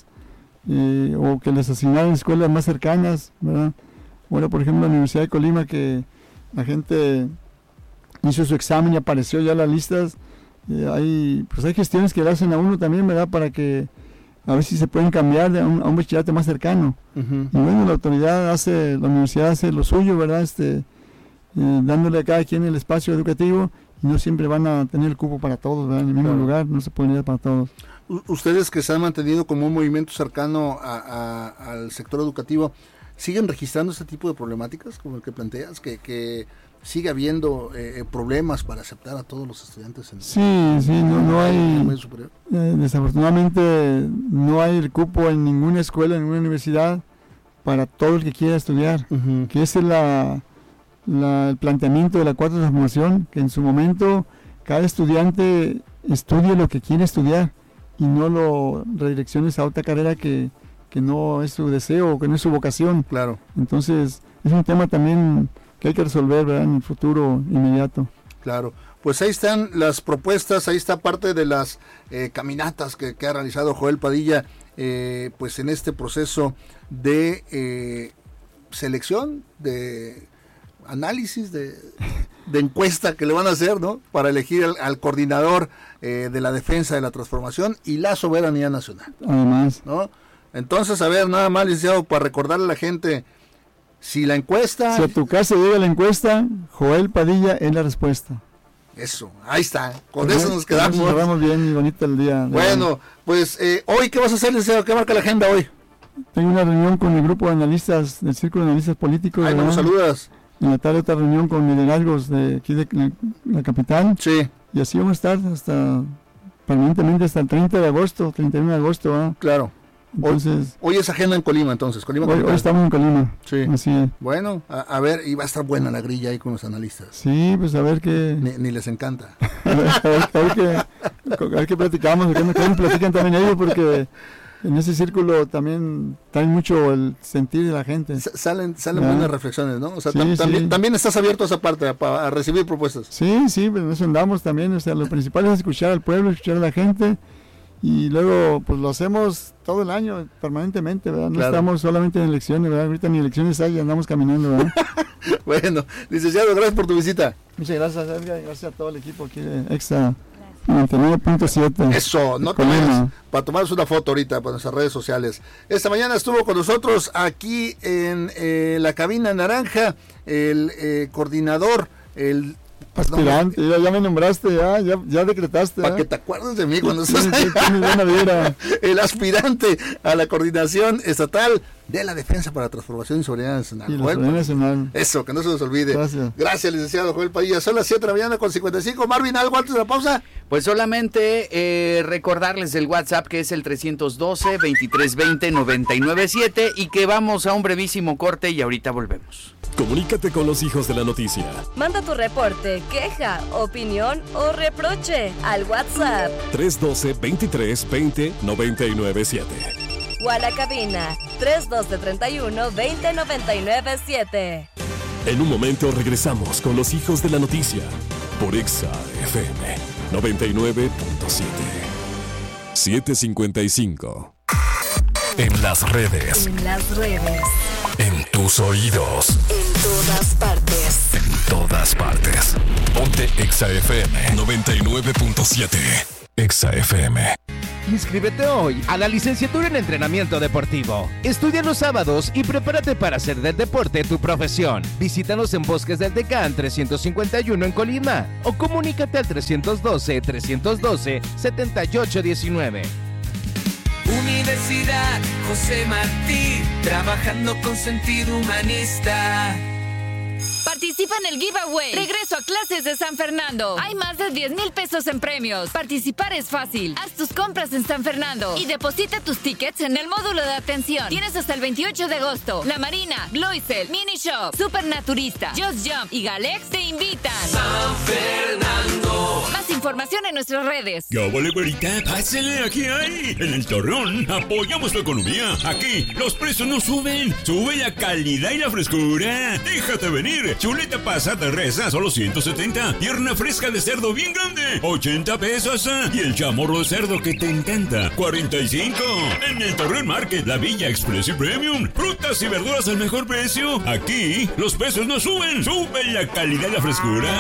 o que les asignaran escuelas más cercanas, ¿verdad? Ahora, por ejemplo, la Universidad de Colima, que la gente hizo su examen y apareció ya las listas, hay gestiones que le hacen a uno también, ¿verdad? Para que a ver si se pueden cambiar a un bachillerato más cercano. Y bueno, la universidad hace lo suyo, ¿verdad? Dándole a cada quien el espacio educativo, y no siempre van a tener el cupo para todos, ¿verdad? En el mismo lugar, no se pueden ir para todos. Ustedes que se han mantenido como un movimiento cercano al sector educativo, ¿siguen registrando este tipo de problemáticas como el que planteas? Que sigue habiendo problemas para aceptar a todos los estudiantes. Sí, no hay, desafortunadamente no hay el cupo en ninguna escuela, en ninguna universidad para todo el que quiera estudiar, que ese es el planteamiento de la Cuarta Transformación, que en su momento cada estudiante estudie lo que quiere estudiar y no lo redirecciones a otra carrera que no es su deseo o que no es su vocación. Claro. Entonces es un tema también que hay que resolver, ¿verdad? En el futuro inmediato. Claro, pues ahí están las propuestas, ahí está parte de las caminatas que ha realizado Joel Padilla, pues en este proceso de selección, de análisis, de encuesta que le van a hacer, ¿no? Para elegir al coordinador de la defensa de la transformación y la soberanía nacional. Además, ¿no? Entonces, a ver, nada más, licenciado, para recordarle a la gente, si la encuesta... Si a tu casa llega la encuesta, Joel Padilla es la respuesta. Eso, ahí está, con eso nos quedamos. Nos quedamos bien y bonito el día. Bueno, pues hoy, ¿qué vas a hacer, licenciado? ¿Qué marca la agenda hoy? Tengo una reunión con el grupo de analistas, del Círculo de Analistas Políticos. Ahí nos saludas. En la tarde otra reunión con liderazgos de aquí de la capital. Sí. Y así vamos a estar permanentemente hasta el 30 de agosto, 31 de agosto. ¿eh? Claro. Entonces, hoy es agenda en Colima, entonces. Hoy estamos en Colima. Sí. Así es. Bueno, a ver, y va a estar buena la grilla ahí con los analistas. Sí, pues a ver qué... Ni les encanta. a ver qué platicamos, qué platican también ellos, porque en ese círculo también trae mucho el sentir de la gente. Salen buenas reflexiones, ¿no? O sea, también estás abierto a esa parte, a recibir propuestas. Sí, pues en eso andamos también. O sea, lo principal es escuchar al pueblo, escuchar a la gente. Y luego, pues lo hacemos todo el año, permanentemente, ¿verdad? No estamos solamente en elecciones, ¿verdad? Ahorita ni elecciones hay, andamos caminando, ¿verdad? Bueno, licenciado, gracias por tu visita. Muchas gracias, Edgar, y gracias a todo el equipo aquí de Exa 99.7. Eso, no te vayas, para tomarnos una foto ahorita para nuestras redes sociales. Esta mañana estuvo con nosotros aquí en la cabina naranja el coordinador, el aspirante, ya me nombraste, ya decretaste. Para que te acuerdes de mí cuando estás ahí. El aspirante a la coordinación estatal de la defensa para la transformación y soberanía nacional. Eso, que no se nos olvide. Gracias, licenciado Joel Padilla. Son las 7 de la mañana con 55. Marvin, ¿algo antes de la pausa? Pues solamente recordarles el WhatsApp, que es el 312-2320-997, y que vamos a un brevísimo corte y ahorita volvemos. Comunícate con los hijos de la noticia. Manda tu reporte, queja, opinión o reproche al WhatsApp 312-2320-997. O a la cabina 312-31-20-997. En un momento regresamos con los hijos de la noticia por Exa FM 99.7. 7:55. En las redes. En las redes. En tus oídos. En todas partes. todas partes. Ponte Exa FM 99.7. Exa FM. Inscríbete hoy a la licenciatura en entrenamiento deportivo. Estudia los sábados y prepárate para hacer del deporte tu profesión. Visítanos en Bosques del Decán 351 en Colima o comunícate al 312-312-7819. Universidad José Martí, trabajando con sentido humanista. Participa en el giveaway Regreso a Clases de San Fernando. Hay más de 10,000 pesos en premios. Participar es fácil. Haz tus compras en San Fernando y deposita tus tickets en el módulo de atención. Tienes hasta el 28 de agosto. La Marina, Gloisel, Mini Shop, Supernaturista, Just Jump y Galex te invitan. San Fernando. Más información en nuestras redes. ¡Ya vale, güerita! ¡Pásale! ¡Aquí hay! En el Torreón apoyamos tu economía. Aquí los precios no suben. Sube la calidad y la frescura. Déjate venir. Chuleta pasada de res a solo 170. Pierna fresca de cerdo bien grande, 80 pesos. Y el chamorro de cerdo que te encanta, 45. En el Torreón Market, la Villa Express y Premium. Frutas y verduras al mejor precio. Aquí los precios no suben. Sube la calidad y la frescura.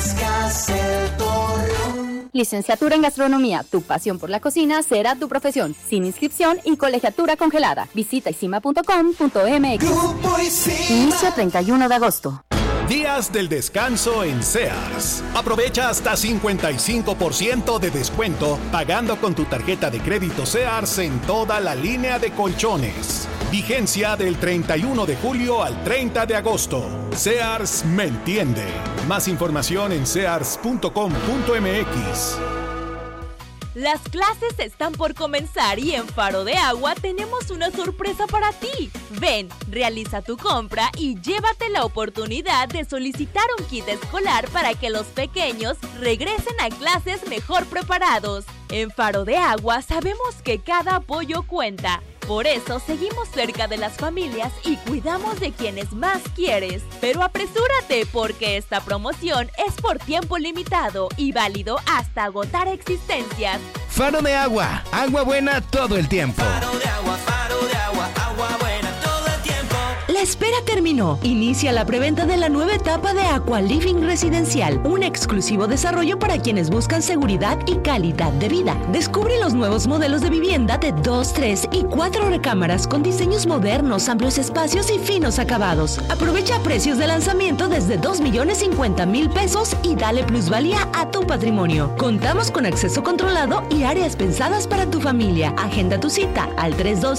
Licenciatura en Gastronomía. Tu pasión por la cocina será tu profesión. Sin inscripción y colegiatura congelada. Visita isima.com.mx. Inicio 31 de agosto. Días del descanso en Sears. Aprovecha hasta 55% de descuento pagando con tu tarjeta de crédito Sears en toda la línea de colchones. Vigencia del 31 de julio al 30 de agosto. Sears me entiende. Más información en sears.com.mx. Las clases están por comenzar y en Faro de Agua tenemos una sorpresa para ti. Ven, realiza tu compra y llévate la oportunidad de solicitar un kit escolar para que los pequeños regresen a clases mejor preparados. En Faro de Agua sabemos que cada apoyo cuenta. Por eso seguimos cerca de las familias y cuidamos de quienes más quieres. Pero apresúrate porque esta promoción es por tiempo limitado y válido hasta agotar existencias. Faro de Agua, agua buena todo el tiempo. Faro de agua, agua buena todo el tiempo. La espera terminó. Inicia la preventa de la nueva etapa de Aqua Living Residencial, un exclusivo desarrollo para quienes buscan seguridad y calidad de vida. Descubre los nuevos modelos de vivienda de 2, 3 y 4 recámaras con diseños modernos, amplios espacios y finos acabados. Aprovecha precios de lanzamiento desde 2,50,000 pesos y dale plusvalía a tu patrimonio. Contamos con acceso controlado y áreas pensadas para tu familia. Agenda tu cita al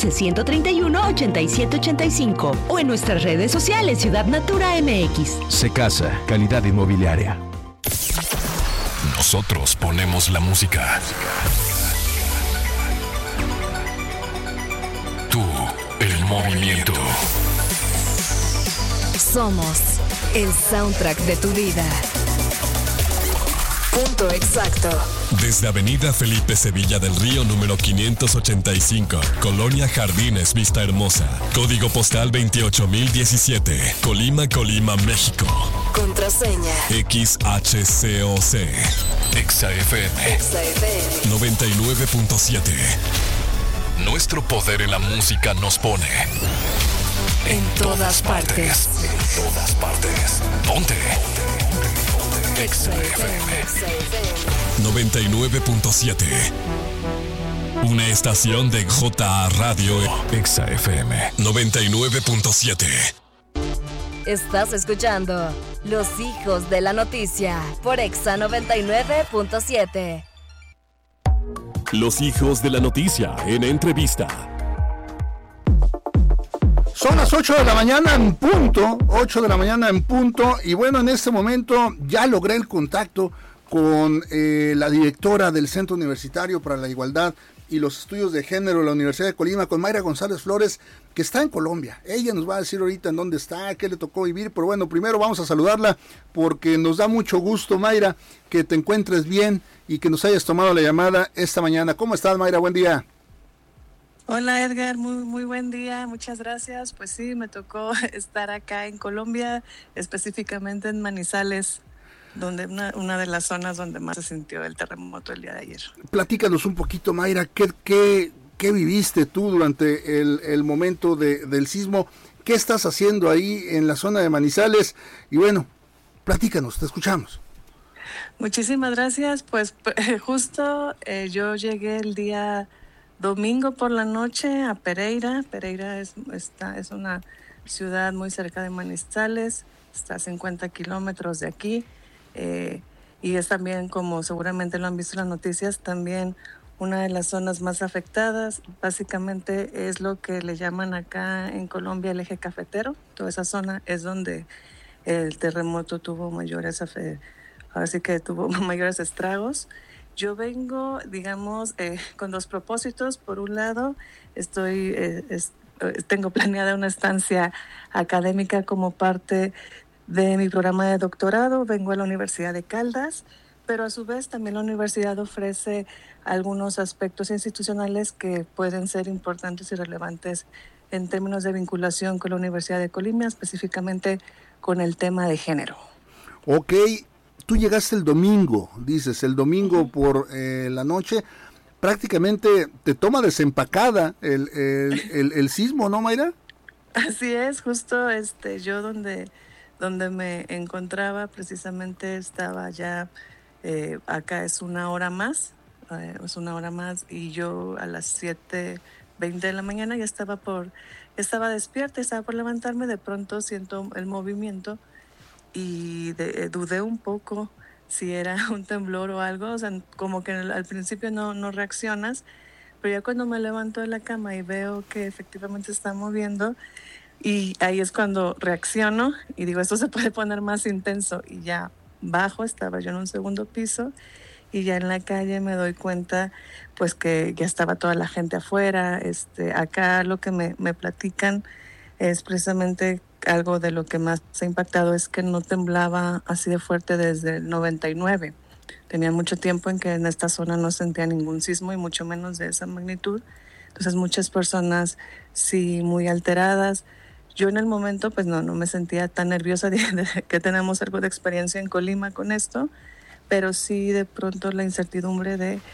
312-131-8785 o en nuestras redes sociales Ciudad Natura MX. Secasa, calidad inmobiliaria. Nosotros ponemos la música. Tú, el movimiento. Somos el soundtrack de tu vida. Punto exacto. Desde Avenida Felipe Sevilla del Río número 585, Colonia Jardines Vista Hermosa, código postal 28017, Colima, México. Contraseña XHCOC. Exa FM 99.7. Nuestro poder en la música nos pone en todas partes. En todas partes. Ponte. Exa FM 99.7. Una estación de JA Radio. Exa FM 99.7. Estás escuchando Los Hijos de la Noticia por Exa 99.7. Los Hijos de la Noticia en entrevista. Son las 8 de la mañana en punto, 8 de la mañana en punto, y bueno, en este momento ya logré el contacto con la directora del Centro Universitario para la Igualdad y los Estudios de Género de la Universidad de Colima, con Mayra González Flores, que está en Colombia. Ella nos va a decir ahorita en dónde está, qué le tocó vivir, pero bueno, primero vamos a saludarla porque nos da mucho gusto, Mayra, que te encuentres bien y que nos hayas tomado la llamada esta mañana. ¿Cómo estás, Mayra? Buen día. Hola Edgar, muy buen día, muchas gracias. Pues sí, me tocó estar acá en Colombia, específicamente en Manizales, donde una de las zonas donde más se sintió el terremoto el día de ayer. Platícanos un poquito, Mayra, ¿qué viviste tú durante el momento del sismo? ¿Qué estás haciendo ahí en la zona de Manizales? Y bueno, Platícanos, te escuchamos. Muchísimas gracias. Pues justo yo llegué el día domingo por la noche a Pereira. Pereira es una ciudad muy cerca de Manizales, está a 50 kilómetros de aquí, y es también, como seguramente lo han visto en las noticias, también una de las zonas más afectadas. Básicamente es lo que le llaman acá en Colombia el eje cafetero. Toda esa zona es donde el terremoto tuvo mayores estragos. Yo vengo, digamos, con dos propósitos. Por un lado, tengo planeada una estancia académica como parte de mi programa de doctorado. Vengo a la Universidad de Caldas, pero a su vez también la universidad ofrece algunos aspectos institucionales que pueden ser importantes y relevantes en términos de vinculación con la Universidad de Colima, específicamente con el tema de género. Ok, tú llegaste el domingo, dices, el domingo por la noche. Prácticamente te toma desempacada el sismo, ¿no, Mayra? Así es, justo yo donde me encontraba precisamente estaba ya, acá es una hora más, y yo a las 7:20 de la mañana ya estaba despierta, estaba por levantarme. De pronto siento el movimiento y dudé un poco si era un temblor o algo, o sea, como que al principio no reaccionas, pero ya cuando me levanto de la cama y veo que efectivamente se está moviendo, y ahí es cuando reacciono y digo, esto se puede poner más intenso, y ya bajo, estaba yo en un segundo piso, y ya en la calle me doy cuenta pues que ya estaba toda la gente afuera. Acá lo que me platican es precisamente algo de lo que más ha impactado, es que no temblaba así de fuerte desde el 99. Tenía mucho tiempo en que en esta zona no sentía ningún sismo, y mucho menos de esa magnitud. Entonces muchas personas sí muy alteradas. Yo en el momento pues no me sentía tan nerviosa, de que tenemos algo de experiencia en Colima con esto, pero sí de pronto la incertidumbre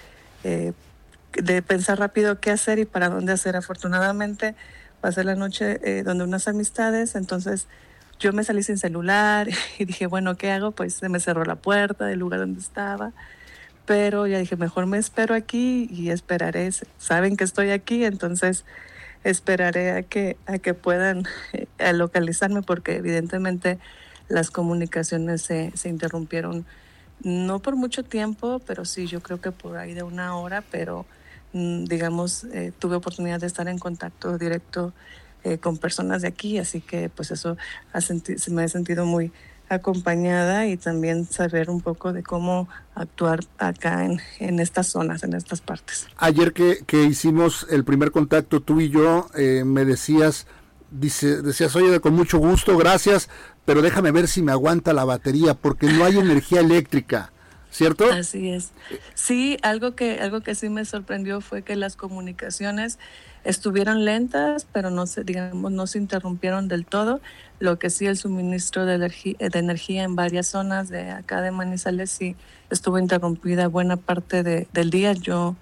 de pensar rápido qué hacer y para dónde hacer. Afortunadamente pasé la noche donde unas amistades, entonces yo me salí sin celular y dije, bueno, ¿qué hago? Pues se me cerró la puerta del lugar donde estaba, pero ya dije, mejor me espero aquí y esperaré. Saben que estoy aquí, entonces esperaré a que puedan localizarme, porque evidentemente las comunicaciones se interrumpieron, no por mucho tiempo, pero sí, yo creo que por ahí de una hora, pero digamos, tuve oportunidad de estar en contacto directo con personas de aquí, así que pues eso me he sentido muy acompañada, y también saber un poco de cómo actuar acá en estas zonas, en estas partes. Ayer que hicimos el primer contacto tú y yo, me decías, oye, con mucho gusto, gracias, pero déjame ver si me aguanta la batería, porque no hay energía eléctrica, ¿cierto? Así es. Sí, algo que sí me sorprendió fue que las comunicaciones estuvieron lentas, pero no se interrumpieron del todo. Lo que sí, el suministro de energía en varias zonas de acá de Manizales sí estuvo interrumpida buena parte del día. Yo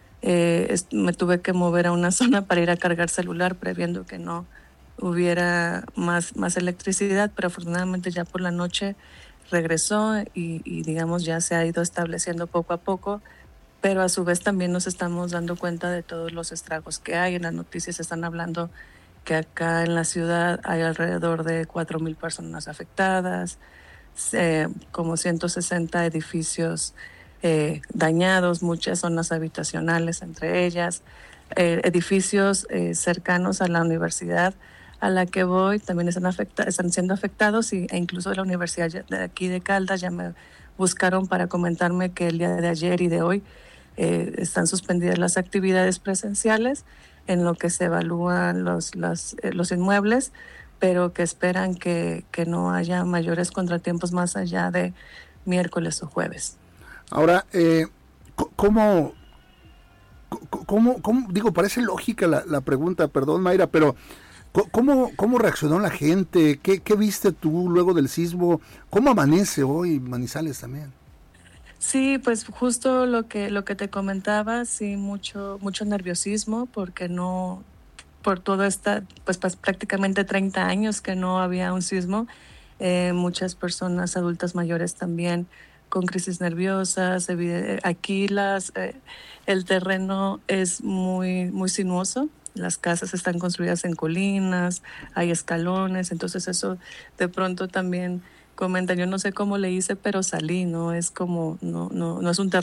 me tuve que mover a una zona para ir a cargar celular, previendo que no hubiera más electricidad, pero afortunadamente ya por la noche regresó y digamos ya se ha ido estableciendo poco a poco, pero a su vez también nos estamos dando cuenta de todos los estragos que hay. En las noticias están hablando que acá en la ciudad hay alrededor de 4,000 personas afectadas, como 160 edificios dañados, muchas zonas habitacionales entre ellas, edificios cercanos a la universidad a la que voy también están siendo afectados, e incluso de la Universidad de aquí de Caldas ya me buscaron para comentarme que el día de ayer y de hoy están suspendidas las actividades presenciales en lo que se evalúan los inmuebles, pero que esperan que no haya mayores contratiempos más allá de miércoles o jueves. Ahora, ¿cómo digo, parece lógica la pregunta, perdón, Mayra, pero ¿cómo reaccionó la gente? ¿Qué viste tú luego del sismo? ¿Cómo amanece hoy Manizales también? Sí, pues justo lo que te comentaba, sí, mucho nerviosismo, porque por todo pues prácticamente 30 años que no había un sismo. muchas personas adultas mayores también con crisis nerviosas. Aquí el terreno es muy, muy sinuoso. Las casas están construidas en colinas, hay escalones, entonces eso de pronto también comentan. Yo no sé cómo le hice, pero salí, no es como, no es un terreno